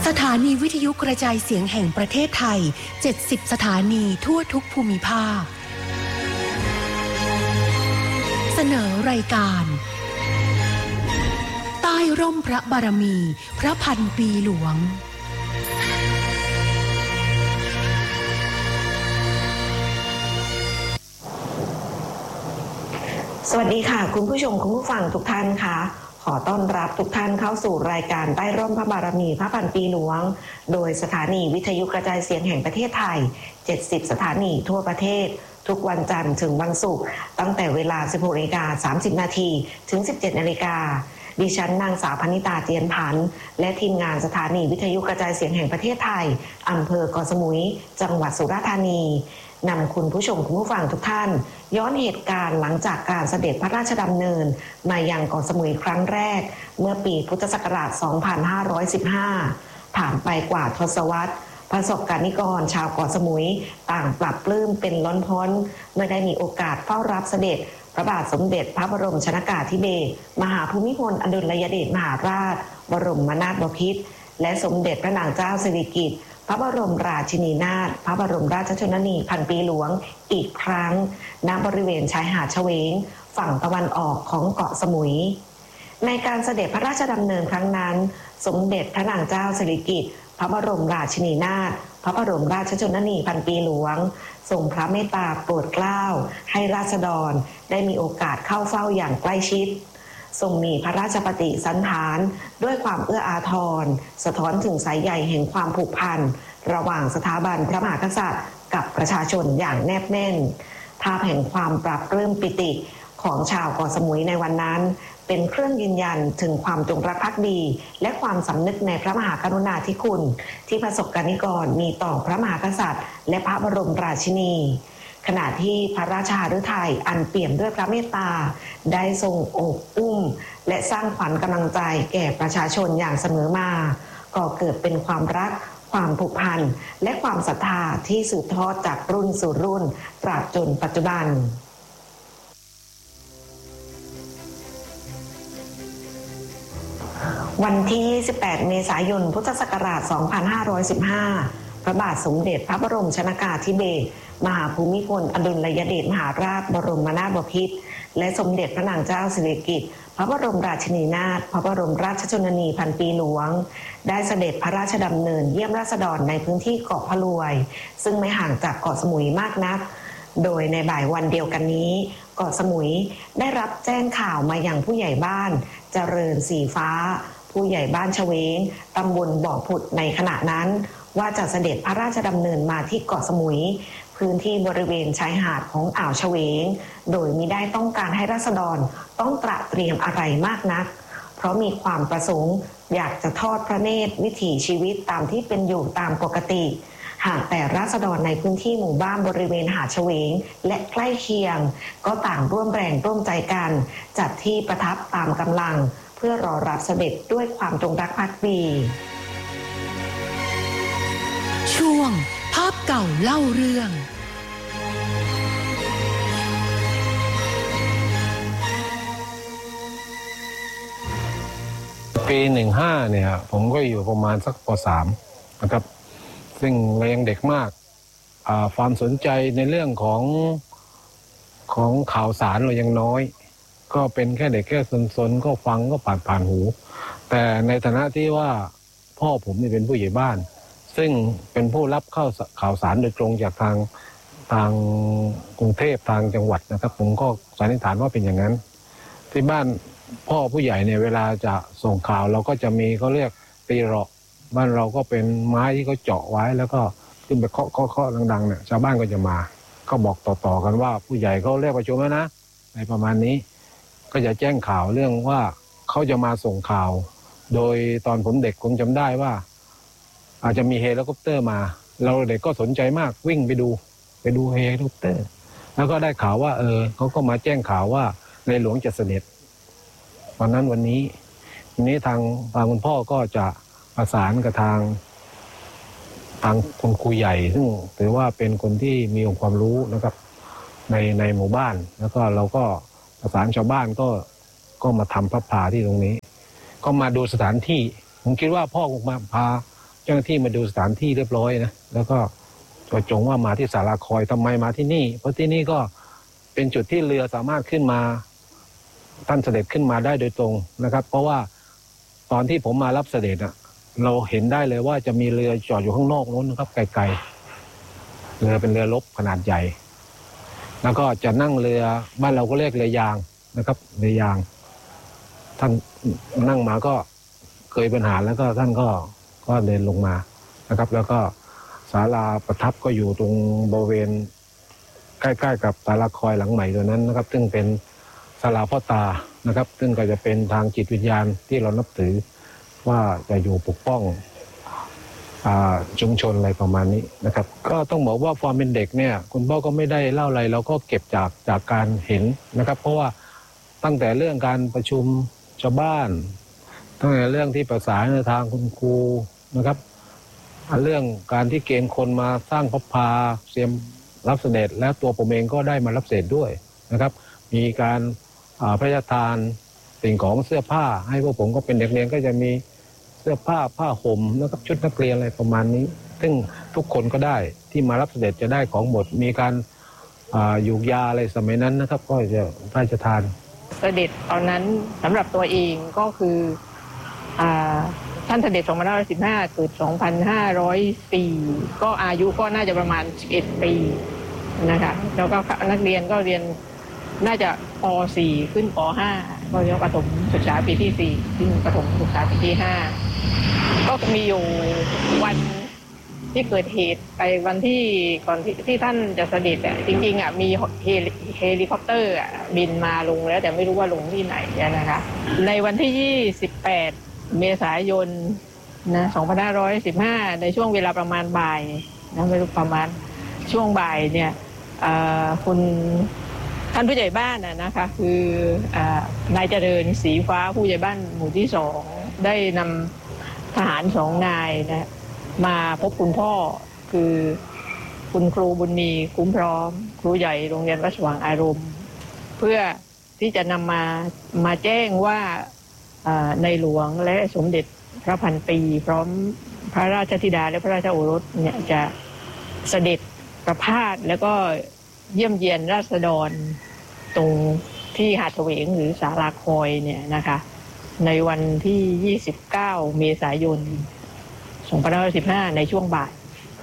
สถานีวิทยุกระจายเสียงแห่งประเทศไทย70สถานีทั่วทุกภูมิภาคเสนอรายการใต้ร่มพระบารมีพระพันปีหลวงสวัสดีค่ะคุณผู้ชมคุณผู้ฟังทุกท่านค่ะขอต้อนรับทุกท่านเข้าสู่รายการใต้ร่มพระบารมีพระพันปีหลวงโดยสถานีวิทยุกระจายเสียงแห่งประเทศไทย70สถานีทั่วประเทศทุกวันจันทร์ถึงวันศุกร์ตั้งแต่เวลา 16:30 น.ถึง 17:00 น.ดิฉันนางสาวพนิตาเจียนพันธ์และทีมงานสถานีวิทยุกระจายเสียงแห่งประเทศไทยอำเภอเกาะสมุยจังหวัดสุราษฎร์ธานีนำคุณผู้ชมคุณผู้ฟังทุกท่านย้อนเหตุการณ์หลังจากการเสด็จพระราชดำเนินมายังเกาะสมุยครั้งแรกเมื่อปีพุทธศักราช 2515 ผ่านไปกว่าทศวรรษประสบกนิกรชาวเกาะสมุยต่างปรับปลื้มเป็นล้นพ้นเมื่อได้มีโอกาสเฝ้ารับเสด็จพระบาทสมเด็จพระบรมชนกาธิเบศรมหาภูมิพลอดุลยเดชมหาราชบรมนาถบพิตรและสมเด็จพระนางเจ้าสิริกิติ์พระบรมราชินีนาถพระบรมราชชนนีพันปีหลวงอีกครั้งณบริเวณชายหาดเฉวงฝั่งตะวันออกของเกาะสมุยในการเสด็จพระราชดำเนินครั้งนั้นสมเด็จพระนางเจ้าสิริกิติ์พระบรมราชินีนาถพระบรมราชชนนีพันปีหลวงทรงพระเมตตาโปรดเกล้าให้ราษฎรได้มีโอกาสเข้าเฝ้าอย่างใกล้ชิดทรงมีพระราชปฏิสันถานด้วยความเอื้ออาทรสะท้อนถึงสายใยแห่งความผูกพันระหว่างสถาบันพระมหากษัตริย์กับประชาชนอย่างแนบแน่นภาพแห่งความปรับปลื้มปิติของชาวเกาะสมุยในวันนั้นเป็นเครื่องยืนยันถึงความจงรักภักดีและความสำนึกในพระมหากรุณาธิคุณที่ประสบกนิกรมีต่อพระมหากษัตริย์และพระบรมราชินีขณะที่พระราชาฤทัยอันเปี่ยมด้วยพระเมตตาได้ทรงโอบอุ้มและสร้างขวัญกำลังใจแก่ประชาชนอย่างเสมอมาก่อเกิดเป็นความรักความผูกพันและความศรัทธาที่สืบทอดจากรุ่นสู่รุ่นตราบจนปัจจุบันวันที่ 28 เมษายน พุทธศักราช 2515 พระบาทสมเด็จพระบรมชนกาธิเบศรมหาภูมิพลอดุลยเดชมหาราชบรมนาถบพิตรและสมเด็จพระนางเจ้าสิริกิติ์พระบรมราชินีนาถพระบรมราชชนนีพันปีหลวงได้เสด็จพระราชดำเนินเยี่ยมราษฎรในพื้นที่เกาะพะลวยซึ่งไม่ห่างจากเกาะสมุยมากนักโดยในบ่ายวันเดียวกันนี้เกาะสมุยได้รับแจ้งข่าวมายังผู้ใหญ่บ้านเจริญสีฟ้าผู้ใหญ่บ้านเฉวงตำบลบ่อผุดในขณะนั้นว่าจะเสด็จพระราชดำเนินมาที่เกาะสมุยพื้นที่บริเวณชายหาดของอ่าวเฉวงโดยมิได้ต้องการให้ราษฎรต้องตระเตรียมอะไรมากนักเพราะมีความประสงค์อยากจะทอดพระเนตรวิถีชีวิตตามที่เป็นอยู่ตามปกติหากแต่ราษฎรในพื้นที่หมู่บ้านบริเวณหาดเฉวงและใกล้เคียงก็ต่างร่วมแรงร่วมใจกันจัดที่ประทับตามกำลังเพื่อรอรับเสด็จด้วยความจงรักภักดีช่วงภาพเก่าเล่าเรื่องปี15เนี่ยผมก็อยู่ประมาณสักป.3 นะครับซึ่งเรายังเด็กมากความสนใจในเรื่องของข่าวสารเรายังน้อยก็เป็นแค่เด็กแค่สนๆก็ฟังก็ผ่านหูแต่ในฐานะที่ว่าพ่อผมนี่เป็นผู้ใหญ่บ้านซึ่งเป็นผู้รับข่าวสารโดยตรงจากทางกรุงเทพทางจังหวัดนะครับผมก็สันนิษฐานว่าเป็นอย่างนั้นที่บ้านพ่อผู้ใหญ่เนี่ยเวลาจะส่งข่าวเราก็จะมีเขาเรียกตีเราะบ้านเราก็เป็นไม้ที่เขาเจาะไว้แล้วก็ขึ้นไปเคาะดังๆเนี่ยชาวบ้านก็จะมาก็บอกต่อๆกันว่าผู้ใหญ่เขาเรียกประชุมแล้วนะในประมาณนี้ก็จะแจ้งข่าวเรื่องว่าเขาจะมาส่งข่าวโดยตอนผมเด็กคงจำได้ว่าอาจจะมีเฮลิคอปเตอร์มาเราเด็กก็สนใจมากวิ่งไปดูเฮลิคอปเตอร์แล้วก็ได้ข่าวว่าเขาก็มาแจ้งข่าวว่าในหลวงจะเสด็จวันนั้นวันนี้ทางคุณพ่อก็จะประสานกับทางคุณครูใหญ่ซึ่งถือว่าเป็นคนที่มีองค์ความรู้นะครับในหมู่บ้านแล้วก็เราก็ประสานชาวบ้านก็มาทำพระพลาที่ตรงนี้ก็มาดูสถานที่ผมคิดว่าพ่อคงมาพาเจ้าหน้าที่มาดูสถานที่เรียบร้อยนะแล้วก็จงว่ามาที่ศาลาคอยทำไมมาที่นี่เพราะที่นี่ก็เป็นจุดที่เรือสามารถขึ้นมาท่านเสด็จขึ้นมาได้โดยตรงนะครับเพราะว่าตอนที่ผมมารับเสด็จเราเห็นได้เลยว่าจะมีเรือจอดอยู่ข้างนอกนู้นนะครับไกลๆเรือเป็นเรือรบขนาดใหญ่แล้วก็จะนั่งเรือบ้านเราก็เรียกเรือยางนะครับเรือยางท่านนั่งมาก็เคยปัญหาแล้วก็ท่านก็เดินลงมานะครับแล้วก็ศาลาประทับก็อยู่ตรงบริเวณใกล้ๆกับศาลาคอยหลังใหม่ตัวนั้นนะครับซึ่งเป็นศาลาพ่อตานะครับซึ่งก็จะเป็นทางจิตวิญญาณที่เรานับถือว่าจะอยู่ปกป้องชุมชนอะไรประมาณนี้นะครับก็ต้องบอกว่าความเป็นเด็กเนี่ยคุณพ่อก็ไม่ได้เล่าอะไรเราก็เก็บจากการเห็นนะครับเพราะว่าตั้งแต่เรื่องการประชุมชาวบ้านตั้งแต่เรื่องที่ประสานในทางคุณครูนะครับเรื่องการที่เกณฑ์คนมาสร้างพระพาเตรียมรับเสด็จและตัวผมเองก็ได้มารับเสด็จด้วยนะครับมีการพระราชทานสิ่งของเสื้อผ้าให้พวกผมก็เป็นเด็กเรียนก็จะมีเสื้อผ้าห่มนะครับชุดนักเรียนอะไรประมาณนี้ซึ่งทุกคนก็ได้ที่มารับเสด็จจะได้ของหมดมีการยูกยาอะไรสมัยนั้นนะครับก็จะพระราชทานเสด็จตอนนั้นสำหรับตัวเองก็คือท่านเสด็จ2515เกิด2504ก็อายุก็น่าจะประมาณ11ปีนะคะแล้วก็นักเรียนก็เรียนน่าจะป.4 ขึ้นป.5 ก็เรียกประถมศึกษาปีที่4ขึ้นประถมศึกษาปีที่5ก็มีอยู่วันที่เกิดเหตุไปวันที่ก่อนที่ท่านจะเสด็จจริงๆมีเฮลิคอปเตอร์บินมาลงแล้วแต่ไม่รู้ว่าลงที่ไหนนะคะในวันที่28เมษายน2515ในช่วงเวลาประมาณบ่ายนะไม่รู้ประมาณช่วงบ่ายเนี่ยคุณท่านผู้ใหญ่บ้านนะคะคือนายเจริญศรีฟ้าผู้ใหญ่บ้านหมู่ที่2ได้นำทหาร2 นายนะมาพบคุณพ่อคือคุณครูบุญมีคุ้มพร้อมครูใหญ่โรงเรียนวัดสว่างอารมณ์เพื่อที่จะนำมาแจ้งว่าในหลวงและสมเด็จพระพันปีพร้อมพระราชธิดาและพระราชโอรสเนี่ยจะเสด็จประพาสแล้วก็เยี่ยมเยียนราษฎรตรงที่หาดเฉวงหรือศาลาคอยเนี่ยนะคะในวันที่29เมษายน2515ในช่วงบ่าย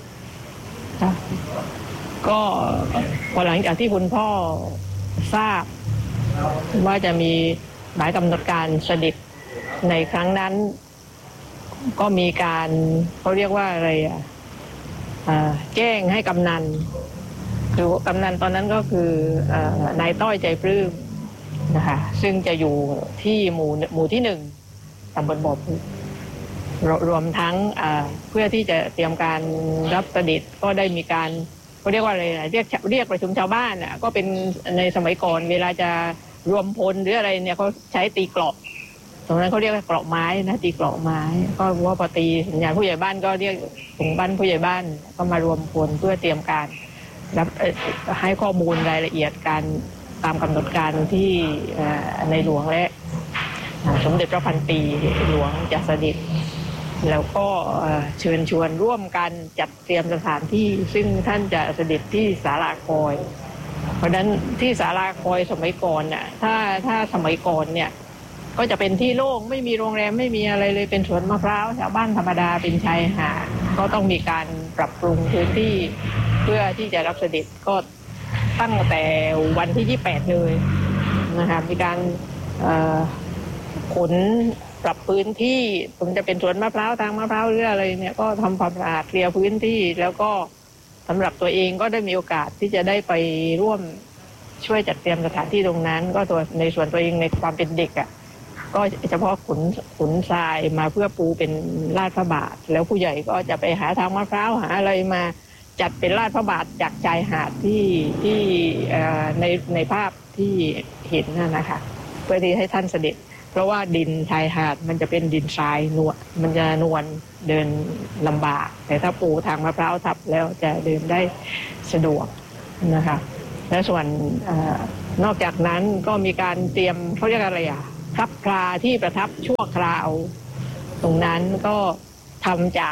ก็พอหลังจากที่คุณพ่อทราบว่าจะมีหมายกำหนดการเสด็จในครั้งนั้นก็มีการเขาเรียกว่าอะไรแจ้งให้กำนันคือกำนันตอนนั้นก็คือนายต้อยใจปลื้มนะคะซึ่งจะอยู่ที่หมู่ที่1ตำบลบ่อพุรวมทั้งเพื่อที่จะเตรียมการรับเสด็จก็ได้มีการเขาเรียกว่าอะไรเรียกประชุมชาวบ้านก็เป็นในสมัยก่อนเวลาจะรวมพลหรืออะไรเนี่ยเขาใช้ตีเกราะตรงนั้นเขาเรียกว่าเกราะไม้นะตีเกราะไม้ก็ว่าพอตีสัญญาณผู้ใหญ่บ้านก็เรียกถึงบ้านผู้ใหญ่บ้านก็มารวมพลเพื่อเตรียมการรับให้ข้อมูลรายละเอียดการตามกำหนดการที่ในหลวงและสมเด็จพระพันปีหลวงจะเสด็จแล้วก็เชิญชวนร่วมกันจัดเตรียมสถานที่ซึ่งท่านจะเสด็จที่ศาลาคอยเพราะฉะนั้นที่ศาลาคอยสมัยก่อนเนี่ยถ้าสมัยก่อนเนี่ยก็จะเป็นที่โล่งไม่มีโรงแรมไม่มีอะไรเลยเป็นสวนมะพร้าวชาวบ้านธรรมดาเป็นชายหาดก็ต้องมีการปรับปรุงพื้นที่เพื่อที่จะรับเสด็จก็ตั้งแต่วันที่28เลยนะคะมีการขนปรับพื้นที่ผมจะเป็นสวนมะพร้าวทางมะพร้าวหรืออะไรเนี่ยก็ทำความสะอาดเคลียร์พื้นที่แล้วก็สำหรับตัวเองก็ได้มีโอกาสที่จะได้ไปร่วมช่วยจัดเตรียมสถานที่ตรงนั้นก็ตัวในส่วนตัวเองในความเป็นเด็กก็เฉพาะขนทรายมาเพื่อปูเป็นลาดพระบาทแล้วผู้ใหญ่ก็จะไปหาทางมะพร้าวหาอะไรมาจัดเป็นลาดพระบาทจากชายหาดที่ในภาพที่เห็นนะคะเพื่อที่ให้ท่านเสด็จเพราะว่าดินชายหาดมันจะเป็นดินทรายมันจะนวลเดินลำบากแต่ถ้าปูทางมะพร้าวทับแล้วจะเดินได้สะดวกนะคะและส่วนนอกจากนั้นก็มีการเตรียมเขาเรียกอะไรพระพลาที่ประทับชั่วคราวตรงนั้นก็ทำจาก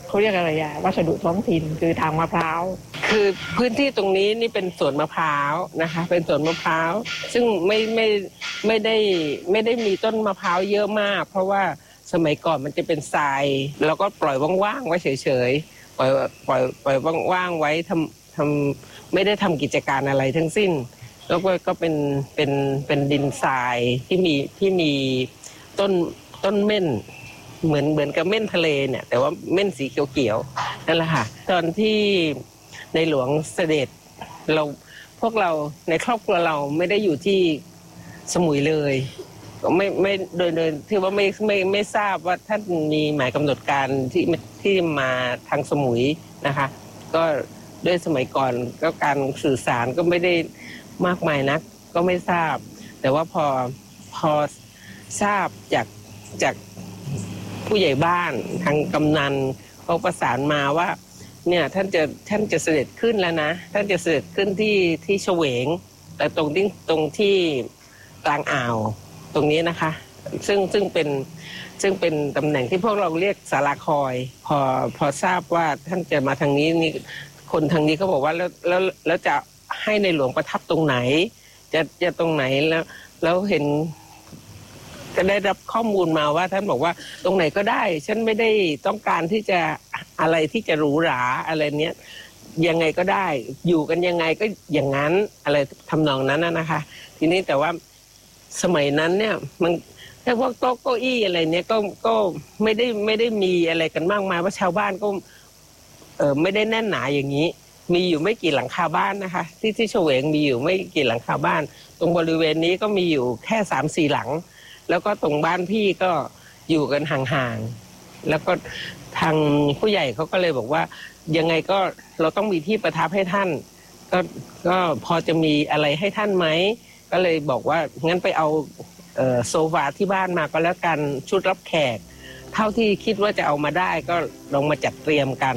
เขาเรียกอะไรอะวัสดุท้องถิ่นคือทางมะพร้าวคือพื้นที่ตรงนี้นี่เป็นสวนมะพร้าวนะคะเป็นสวนมะพร้าวซึ่งไม่ได้มีต้นมะพร้าวเยอะมากเพราะว่าสมัยก่อนมันจะเป็นทรายแล้วก็ปล่อยว่างๆไว้เฉยๆปล่อยว่างๆไว้ทำไม่ได้ทำกิจการอะไรทั้งสิ้นแล้วก็เป็นดินทรายที่มีต้นเม่นเหมือนกับเม่นทะเลเนี่ยแต่ว่าเม่นสีเขียวๆนั่นแหละค่ะตอนที่ในหลวงเสด็จพวกเราในครอบครัวเราไม่ได้อยู่ที่สมุยเลยไม่โดยที่ว่าไม่ทราบว่าท่านมีหมายกำหนดการที่มาทางสมุยนะคะก็ด้วยสมัยก่อนก็การสื่อสารก็ไม่ได้มากมายนักก็ไม่ทราบแต่ว่าพอทราบจากผู้ใหญ่บ้านทางกำนันเขาประสานมาว่าเนี่ยท่านจะเสด็จขึ้นแล้วนะท่านจะเสด็จขึ้นที่เฉวงแต่ตรงที่กลางอ่าวตรงนี้นะคะซึ่งเป็นตำแหน่งที่พวกเราเรียกศาลาคอยพอทราบว่าท่านจะมาทางนี้นี่คนทางนี้เขาบอกว่าแล้วจะให้ในหลวงประทับตรงไหนจะตรงไหนแล้วเห็นก็ได้รับข้อมูลมาว่าท่านบอกว่าตรงไหนก็ได้ฉันไม่ได้ต้องการที่จะอะไรที่จะหรูหราอะไรเนี้ยยังไงก็ได้อยู่กันยังไงก็อย่างนั้นอะไรทำนองนั้นนะคะทีนี้แต่ว่าสมัยนั้นเนี่ยมันถ้าพวกโต๊ะเก้าอี้อะไรเนี้ยก็ไม่ได้มีอะไรกันมากมายว่าชาวบ้านก็ไม่ได้แน่นหนาอย่างนี้มีอยู่ไม่กี่หลังคาบ้านนะคะที่เฉวงมีอยู่ไม่กี่หลังคาบ้านตรงบริเวณนี้ก็มีอยู่แค่ 3-4 หลังแล้วก็ตรงบ้านพี่ก็อยู่กันห่างๆแล้วก็ทางผู้ใหญ่เขาก็เลยบอกว่ายังไงก็เราต้องมีที่ประทับให้ท่านก็พอจะมีอะไรให้ท่านไหมก็เลยบอกว่างั้นไปเอาโซฟาที่บ้านมาก็แล้วกันชุดรับแขกเท่าที่คิดว่าจะเอามาได้ก็ลองมาจัดเตรียมกัน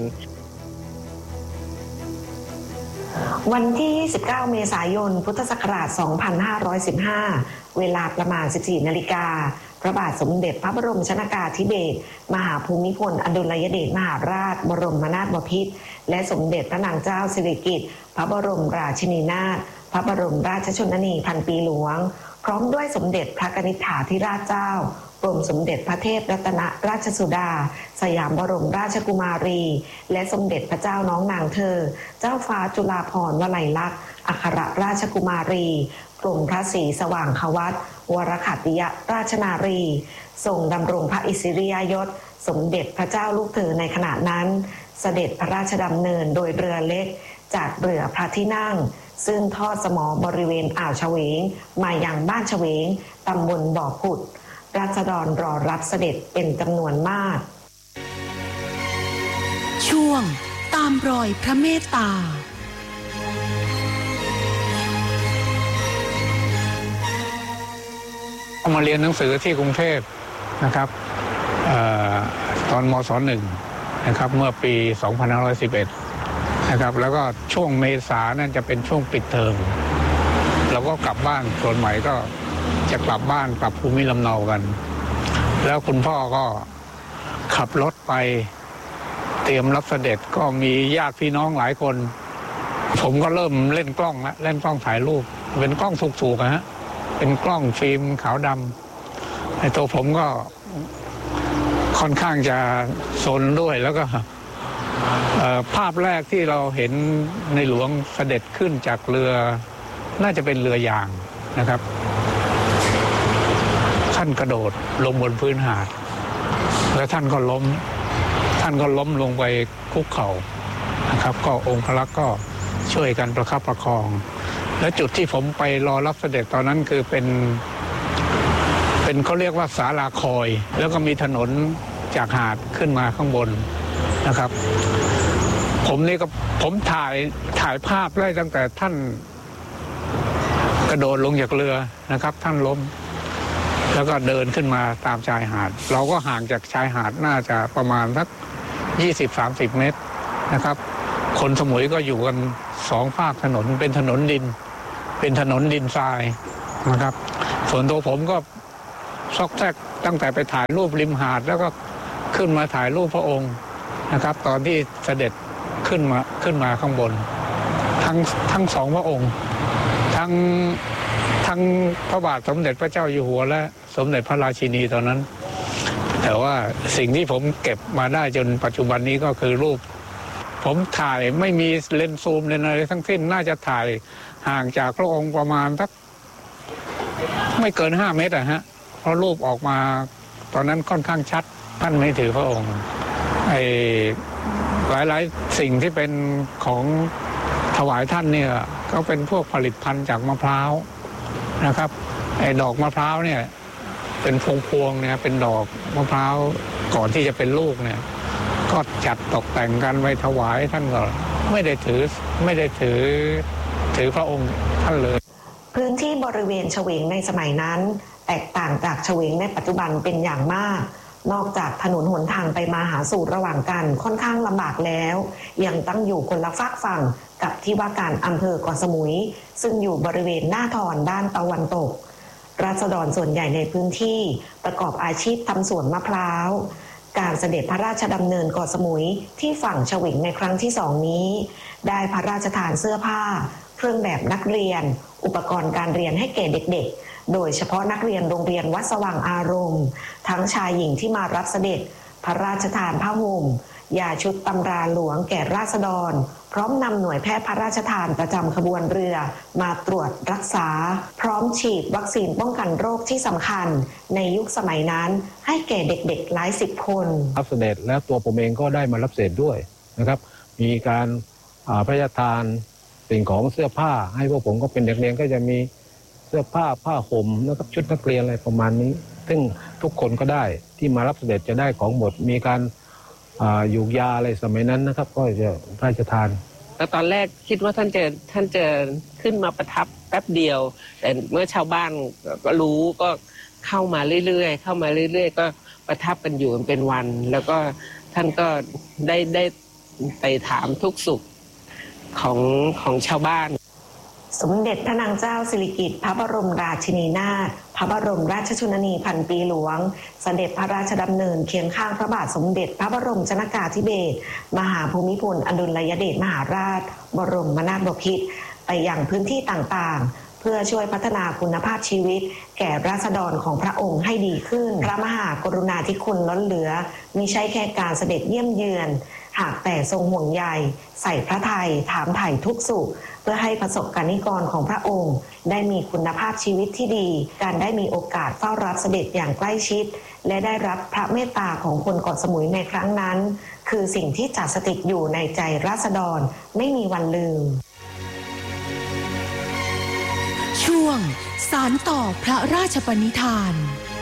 วันที่ 29 เมษายน พุทธศักราช 2515 เวลาประมาณ 14 นาฬิกาพระบาทสมเด็จพระบรมชนกาธิเบศรมหาภูมิพลอดุลยเดชมหาราชบรมนาถบพิตรและสมเด็จพระนางเจ้าสิริกิติ์พระบรมราชินีนาถพระบรมราชชนนีพันปีหลวงพร้อมด้วยสมเด็จพระกนิษฐาธิราชเจ้ากรมสมเด็จพระเทพรัตนราชสุดาสยามบรมราชกุมารีและสมเด็จพระเจ้าน้องนางเธอเจ้าฟ้าจุฬาภรณ์วลัยลักษณ์อัครราชกุมารีกรมพระศรีสว่างควัตรวรขัตติยราชนารีทรงดำรงพระอิสริยยศสมเด็จพระเจ้าลูกเธอในขณะนั้นเสด็จพระราชดำเนินโดยเรือเล็กจากเรือพระที่นั่งซึ่งทอดสมอบริเวณอ่าวเฉวงมายังบ้านเฉวงตำบลบ่อผุดราษฎรรอรับเสด็จเป็นจำนวนมากช่วงตามรอยพระเมตตามาเรียนหนังสือที่กรุงเทพนะครับตอนมศ.1 นะครับเมื่อปี 2511 นะครับแล้วก็ช่วงเมษานั่นจะเป็นช่วงปิดเทอมเราก็กลับบ้านส่วนใหม่ก็จะกลับบ้านกลับภูมิลำเนากันแล้วคุณพ่อก็ขับรถไปเตรียมรับเสด็จก็มีญาติพี่น้องหลายคนผมก็เริ่มเล่นกล้องแล้วเล่นกล้องถ่ายรูปเป็นกล้องถูกๆนะฮะเป็นกล้องฟิล์มขาวดำไอ้ตัวผมก็ค่อนข้างจะซนด้วยแล้วก็ภาพแรกที่เราเห็นในหลวงเสด็จขึ้นจากเรือน่าจะเป็นเรือยางนะครับท่านกระโดดลงบนพื้นหาดแล้วท่านก็ล้มลงไปคุกเข่านะครับก็องค์พระลักษณ์ก็ช่วยกันประคับประคองและจุดที่ผมไปรอรับเสด็จตอนนั้นคือเป็นเขาเรียกว่าศาลาคอยแล้วก็มีถนนจากหาดขึ้นมาข้างบนนะครับผมถ่ายภาพได้ตั้งแต่ท่านกระโดดลงจากเรือนะครับท่านล้มแล้วก็เดินขึ้นมาตามชายหาดเราก็ห่างจากชายหาดน่าจะประมาณสัก 20-30 เมตรนะครับคนสมุยก็อยู่กัน2 ภาคถนนเป็นถนนดินทรายนะครับส่วนตัวผมก็ซอกแซกตั้งแต่ไปถ่ายรูปริมหาดแล้วก็ขึ้นมาถ่ายรูปพระองค์นะครับตอนที่เสด็จขึ้นมาข้างบนทั้งสองพระองค์ทั้งพระบาทสมเด็จพระเจ้าอยู่หัวและสมเด็จพระราชินีตอนนั้นแต่ว่าสิ่งที่ผมเก็บมาได้จนปัจจุบันนี้ก็คือรูปผมถ่ายไม่มีเลนส์ซูมเลนส์อะไรทั้งสิ้นน่าจะถ่ายห่างจากพระองค์ประมาณสักไม่เกิน5 เมตรฮะเพราะรูปออกมาตอนนั้นค่อนข้างชัดท่านไม่ถือพระองค์หลายสิ่งที่เป็นของถวายท่านเนี่ยก็เป็นพวกผลิตภัณฑ์จากมะพร้าวนะครับดอกมะพร้าวเนี่ยเป็นพวงๆเนี่ยเป็นดอกมะพร้าวก่อนที่จะเป็นลูกเนี่ยก็จัดตกแต่งกันไว้ถวายท่านก็ไม่ได้ถือพระองค์ท่านเลยพื้นที่บริเวณเฉวงในสมัยนั้นแตกต่างจากเฉวงในปัจจุบันเป็นอย่างมากนอกจากถนนหนทางไปมาหาสู่ระหว่างกันค่อนข้างลำบากแล้วยังตั้งอยู่คนละฝากฝั่งกับที่ว่าการอำเภอเกาะสมุยซึ่งอยู่บริเวณหน้าทอนด้านตะวันตกราษฎรส่วนใหญ่ในพื้นที่ประกอบอาชีพทำสวนมะพร้าวการเสด็จพระราชดำเนินเกาะสมุยที่ฝั่งเฉวงในครั้งที่2นี้ได้พระราชทานเสื้อผ้าเครื่องแบบนักเรียนอุปกรณ์การเรียนให้แก่เด็กๆโดยเฉพาะนักเรียนโรงเรียนวัดสว่างอารมณ์ทั้งชายหญิงที่มารับเสด็จพระราชทานผ้าห่มยาชุดตำราหลวงแก่ราษฎรพร้อมนำหน่วยแพทย์พระราชทานประจำขบวนเรือมาตรวจรักษาพร้อมฉีดวัคซีนป้องกันโรคที่สำคัญในยุคสมัยนั้นให้แก่เด็กๆหลายสิบคนรับเสด็จแล้วตัวผมเองก็ได้มารับเสด็จด้วยนะครับมีการพระราชทานสิ่งของเสื้อผ้าให้พวกผมก็เป็นเด็กเรียนก็จะมีเสื้อผ้าห่มนะครับชุดนักเรียนอะไรประมาณนี้ซึ่งทุกคนก็ได้ที่มารับเสด็จจะได้ของหมดมีการยูกยาอะไรสมัยนั้นนะครับก็จะพระราชทานแล้วตอนแรกคิดว่าท่านจะขึ้นมาประทับแป๊บเดียวแต่เมื่อชาวบ้านก็รู้ก็เข้ามาเรื่อยๆก็ประทับกันอยู่เป็นวันแล้วก็ท่านก็ได้ไปถามทุกสุขของชาวบ้านสมเด็จพระนางเจ้าสิริกิติ์พระบรมราชินีนาถพระบรมราชชนนีพันปีหลวงเสด็จพระราชดำเนินเคียงข้างพระบาทสมเด็จพระบรมชนกาธิเบศรมหาภูมิพลอดุลยเดชมหาราชบรมนาถบพิตรไปยังพื้นที่ต่างๆเพื่อช่วยพัฒนาคุณภาพชีวิตแก่ราษฎรของพระองค์ให้ดีขึ้นพระมหากรุณาธิคุณล้นเหลือมิใช่แค่การเสด็จเยี่ยมเยือนหากแต่ทรงห่วงใยใส่พระทัยถามไถ่ทุกสุขเพื่อให้ประสบกนิกรของพระองค์ได้มีคุณภาพชีวิตที่ดีการได้มีโอกาสเฝ้ารับเสด็จอย่างใกล้ชิดและได้รับพระเมตตาของคนเกาะสมุยในครั้งนั้นคือสิ่งที่จัดสถิตอยู่ในใจราษฎรไม่มีวันลืมช่วงสานต่อพระราชปณิธาน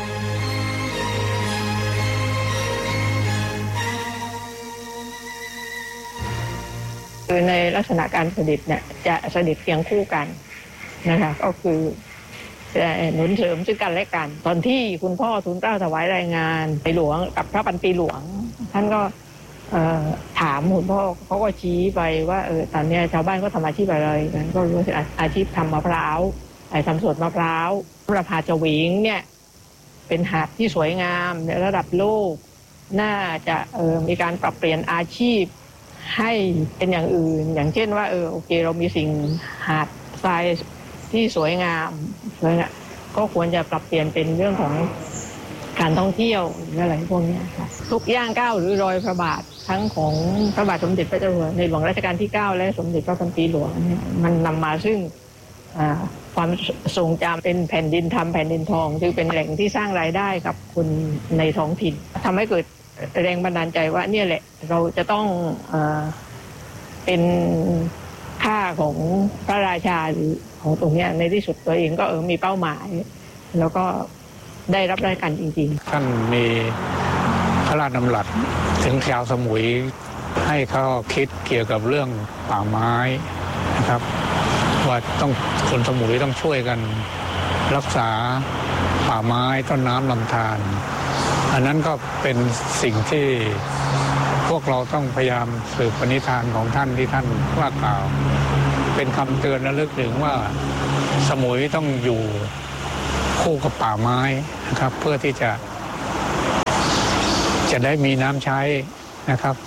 คือในลักษณะการเสด็จเนี่ยจะเสด็จเคียงคู่กันนะคะก็คือจะหนุนเสริมซึ่งกันและกันตอนที่คุณพ่อทูลเกล้าถวายรายงานในหลวงกับพระพันปีหลวงท่านก็ถามคุณพ่อเขาก็ชี้ไปว่าตอนนี้ชาวบ้านก็ทำอาชีพอะไรกันก็รู้ว่าอาชีพทำมะพร้าวทำสวนมะพร้าวประภาจวิงเนี่ยเป็นหาดที่สวยงามในระดับโลกน่าจะมีการปรับเปลี่ยนอาชีพให้เป็นอย่างอื่นอย่างเช่นว่าโอเคเรามีสิ่งหาดทรายที่สวยงามก็ควรจะปรับเปลี่ยนเป็นเรื่องของการท่องเที่ยวหรืออะไรพวกนี้ค่ะทุกย่างก้าวหรือรอยพระบาททั้งของพระบาทสมเด็จพระเจ้าอยู่หัวในหลวงรัชกาลที่9และสมเด็จพระพันปีหลวงมันนำมาซึ่งความทรงจำเป็นแผ่นดินทำแผ่นดินทองจึงเป็นแหล่งที่สร้างรายได้กับคนในท้องถิ่นทำให้เกิดแรงบันดาลใจว่าเนี่ยแหละเราจะต้องเป็นค่าของพระราชาหรือของตรงนี้ในที่สุดตัวเองก็มีเป้าหมายแล้วก็ได้รับรายการจริงๆท่านมีพระราชดำรัสถึงชาวสมุยให้เขาคิดเกี่ยวกับเรื่องป่าไม้นะครับว่าคนสมุยต้องช่วยกันรักษาป่าไม้ต้นน้ำลำธารอันนั้นก็เป็นสิ่งที่พวกเราต้องพยายามสืบปณิธานของท่านที่ท่านว่ากล่าวเป็นคำเตือนระลึกถึงว่าสมุยต้องอยู่คู่กับป่าไม้นะครับเพื่อที่จะได้มีน้ำใช้นะครับ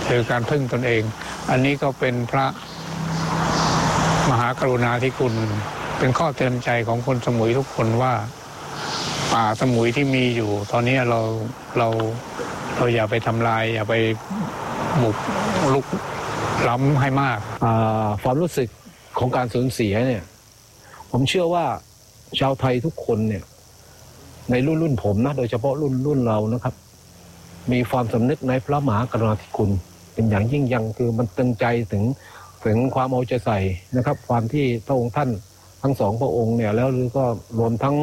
คือการพึ่งตนเองอันนี้ก็เป็นพระมหากรุณาธิคุณเป็นข้อเตือนใจของคนสมุยทุกคนว่าป่าสมุยที่มีอยู่ตอนนี้เราอย่าไปทำลายอย่าไปบุกลุกล้ำให้มากความรู้สึกของการสูญเสียเนี่ยผมเชื่อว่าชาวไทยทุกคนเนี่ยในรุ่นผมนะโดยเฉพาะรุ่นเรานะครับมีความสำนึกในพระมหากรุณาธิคุณเป็นอย่างยิ่งยังคือมันตึงใจถึงความเอาใจใส่นะครับความที่พระองค์ท่านทั้งสองพระองค์เนี่ยแล้วหรือก็รวมทั้ง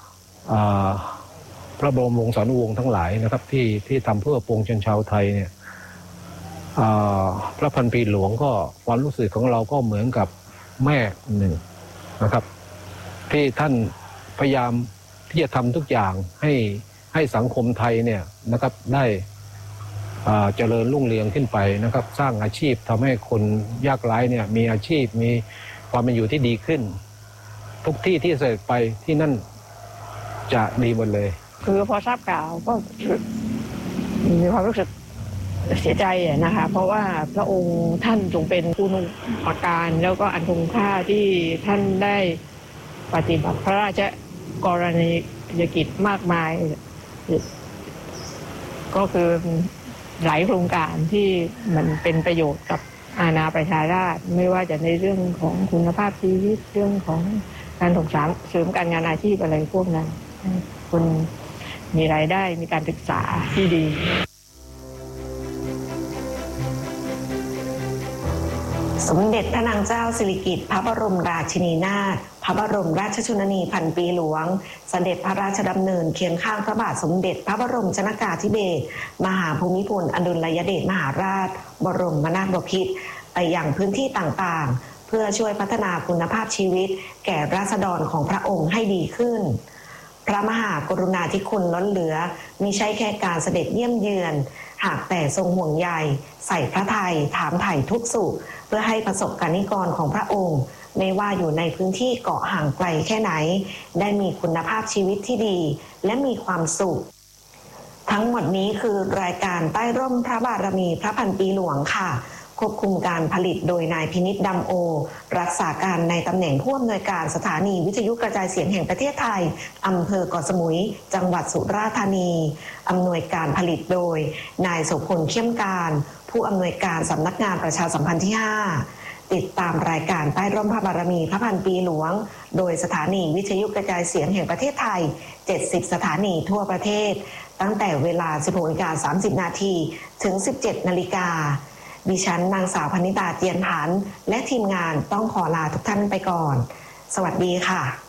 พระบรมวงศานุวงศ์ทั้งหลายนะครับที่ทำเพื่อปวงชนชาวไทยเนี่ยพระพันปีหลวงก็ความรู้สึกของเราก็เหมือนกับแม่หนึ่งนะครับที่ท่านพยายามที่จะทำทุกอย่างให้สังคมไทยเนี่ยนะครับได้เจริญรุ่งเรืองขึ้นไปนะครับสร้างอาชีพทำให้คนยากไร้เนี่ยมีอาชีพมีความเป็นอยู่ที่ดีขึ้นทุกที่ที่เสด็จไปที่นั่นจะดีหมดเลยคือพอทราบข่าวก็มีความรู้สึกเสียใจนะคะเพราะว่าพระองค์ท่านทรงเป็นคุณูปการแล้วก็อันทรงค่าที่ท่านได้ปฏิบัติพระราชกรณียกิจมากมายก็คือหลายโครงการที่มันเป็นประโยชน์กับอาณาประชาราษฎร์ไม่ว่าจะในเรื่องของคุณภาพชีวิตเรื่องของการส่งเสริมการงานอาชีพอะไรพวกนั้นคุณมีรายได้มีการศึกษาที่ดีสมเด็จพระนางเจ้าสิริกิติ์พระบรมราชินีนาถพระบรมราชชนนีพันปีหลวงเสด็จพระราชดำเนินเคียงข้างพระบาทสมเด็จพระบรมชนกาธิเบศรมหาภูมิพลอดุลยเดชมหาราชบรมนาถบพิตรไปยังพื้นที่ต่างๆเพื่อช่วยพัฒนาคุณภาพชีวิตแก่ราษฎรของพระองค์ให้ดีขึ้นพระมหากรุณาธิคุณล้นเหลือมิใช่แค่การเสด็จเยี่ยมเยือนหากแต่ทรงห่วงใยใส่พระทัยถามไถ่ทุกสุขเพื่อให้ประสบกนิกรของพระองค์ไม่ว่าอยู่ในพื้นที่เกาะห่างไกลแค่ไหนได้มีคุณภาพชีวิตที่ดีและมีความสุขทั้งหมดนี้คือรายการใต้ร่มพระบารมีพระพันปีหลวงค่ะควบคุมการผลิตโดยนายพินิจดำโอรักษาการในตำแหน่งผู้อำนวยการสถานีวิทยุกระจายเสียงแห่งประเทศไทยอำเภอเกาะสมุยจังหวัดสุราษฎร์ธานีอำนวยการผลิตโดยนายโสพลเข้มการผู้อำนวยการสำนักงานประชาสัมพันธ์ที่ 5ติดตามรายการใต้ร่มพระบารมีพระพันปีหลวงโดยสถานีวิทยุกระจายเสียงแห่งประเทศไทย70สถานีทั่วประเทศตั้งแต่เวลา 16:30 น.ถึง 17:00 น.ดิฉันนางสาวพนิตาเจียนผันและทีมงานต้องขอลาทุกท่านไปก่อนสวัสดีค่ะ